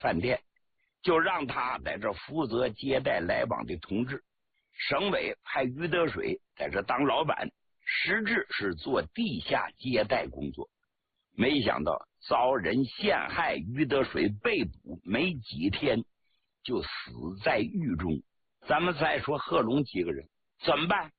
饭店，就让他在这负责接待来往的同志。省委派于德水在这当老板，实质是做地下接待工作。没想到遭人陷害，于德水被捕没几天就死在狱中。咱们再说贺龙几个人怎么办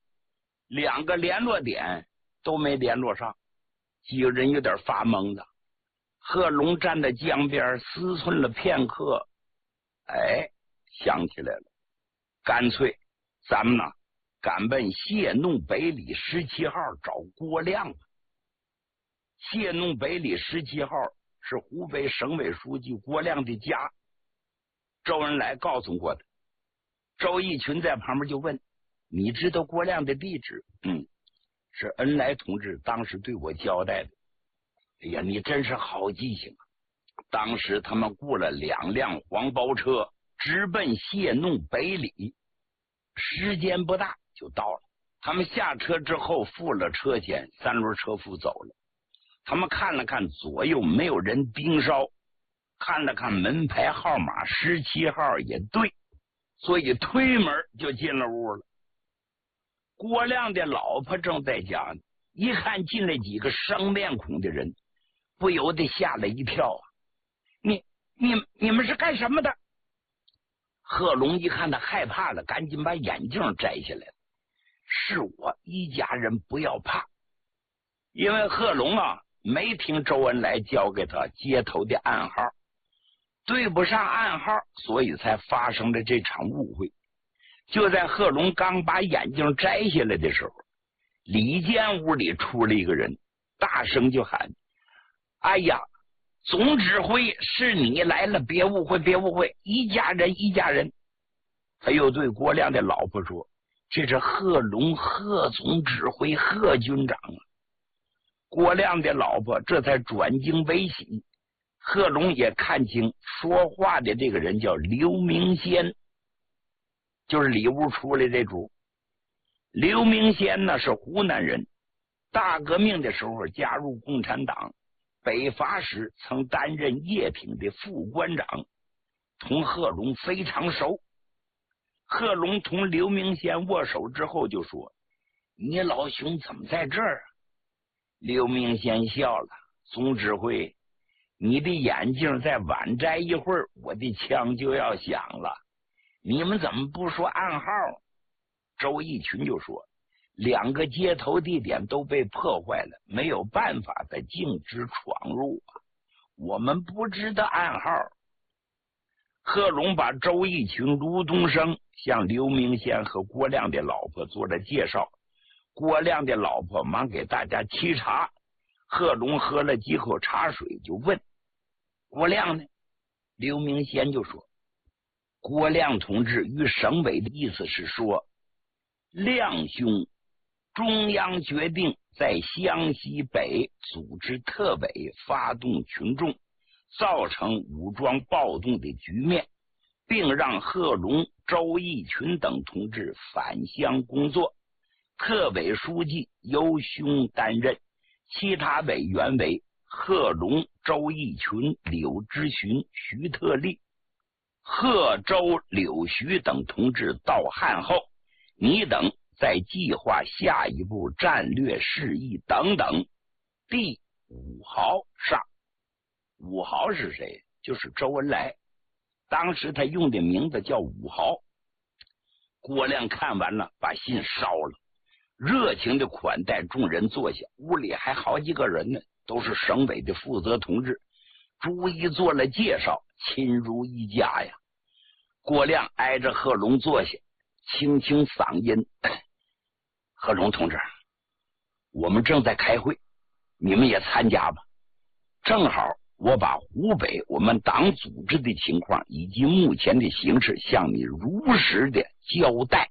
？2个联络点都没联络上，几个人有点发懵了。贺龙站在江边思忖了片刻，想起来了，干脆咱们呢赶奔谢弄北里17号找郭亮。谢弄北里17号是湖北省委书记郭亮的家，周恩来告诉过的。周逸群在旁边就问：你知道郭亮的地址？是恩来同志当时对我交代的。哎呀，你真是好记性啊！当时他们雇了2辆黄包车，直奔谢弄北里，时间不大就到了。他们下车之后付了车钱，3轮车夫走了。他们看了看左右没有人盯梢，看了看门牌号码17号也对，所以推门就进了屋了。郭亮的老婆正在家呢，一看进来几个生面孔的人，不由得吓了一跳啊！你们是干什么的？贺龙一看他害怕了，赶紧把眼镜摘下来了。是我一家人，不要怕。因为贺龙啊没听周恩来交给他接头的暗号，对不上暗号，所以才发生了这场误会。就在贺龙刚把眼镜摘下来的时候，里间屋里出了一个人，大声就喊：哎呀，总指挥是你来了，别误会别误会，一家人一家人。他又对郭亮的老婆说：这是贺龙，贺总指挥，贺军长啊。郭亮的老婆这才转惊为喜。贺龙也看清说话的这个人叫刘明先，就是里屋出来这主。刘明先呢是湖南人，大革命的时候加入共产党，北伐时曾担任叶挺的副官长，同贺龙非常熟。贺龙同刘明先握手之后就说：你老兄怎么在这儿啊？刘明先笑了：总指挥，你的眼镜再晚摘一会儿，我的枪就要响了，你们怎么不说暗号？周逸群就说：2个接头地点都被破坏了，没有办法再径直闯入啊，我们不知道暗号。贺龙把周逸群、卢东升向刘明先和郭亮的老婆做了介绍。郭亮的老婆忙给大家沏茶，贺龙喝了几口茶水就问：郭亮呢？刘明先就说：郭亮同志与省委的意思是说，亮兄，中央决定在湘西北组织特委，发动群众，造成武装暴动的局面，并让贺龙、周逸群等同志返乡工作。特委书记由兄担任，其他委员为贺龙、周逸群、柳之寻、徐特立。贺、周、柳、徐等同志到汉后，你等再计划下一步战略事宜等等。第5号上。5号是谁？就是周恩来，当时他用的名字叫5号。郭亮看完了，把信烧了，热情的款待众人坐下。屋里还好几个人呢，都是省委的负责同志，逐一做了介绍，亲如一家呀。郭亮挨着贺龙坐下，清清嗓音：贺龙同志，我们正在开会，你们也参加吧。正好我把湖北我们党组织的情况以及目前的形势向你如实的交代。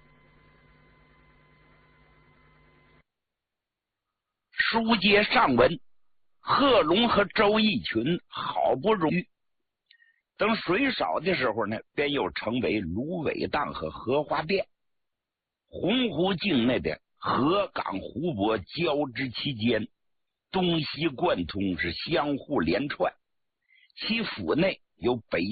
书接上文，贺龙和周逸群好不容易等水少的时候呢，便又成为芦苇荡和荷花店。洪湖境内的河港湖泊交织期间，东西贯通，是相互连串。其府内由北